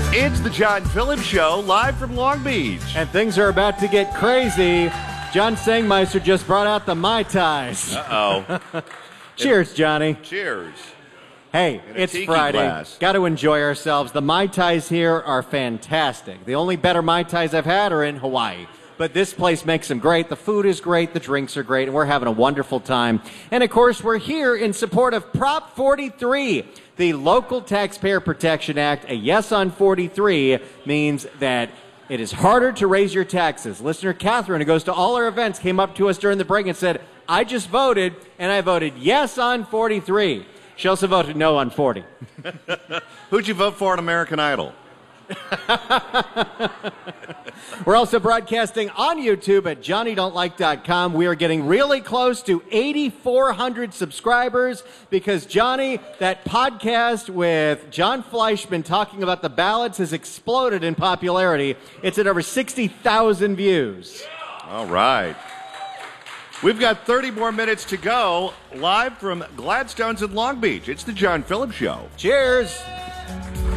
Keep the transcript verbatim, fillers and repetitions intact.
It's the John Phillips Show, live from Long Beach. And things are about to get crazy. John Sangmeister just brought out the Mai Tais. Uh-oh. Cheers, Johnny. Cheers. Hey, In a it's tiki Friday. glass. Got to enjoy ourselves. The Mai Tais here are fantastic. The only better Mai Tais I've had are in Hawaii. But this place makes them great. The food is great. The drinks are great. And we're having a wonderful time. And, of course, we're here in support of Prop forty-three, the Local Taxpayer Protection Act. A yes on forty-three means that it is harder to raise your taxes. Listener Catherine, who goes to all our events, came up to us during the break and said, I just voted, and I voted yes on forty-three. She also voted no on forty. Who'd you vote for on American Idol? We're also broadcasting on YouTube at Johnny Don't Like dot com. We are getting really close to eighty-four hundred subscribers because, Johnny, that podcast with John Fleischman talking about the ballots has exploded in popularity. It's at over sixty thousand views. All right. We've got thirty more minutes to go, live from Gladstone's in Long Beach. It's the John Phillips Show. Cheers.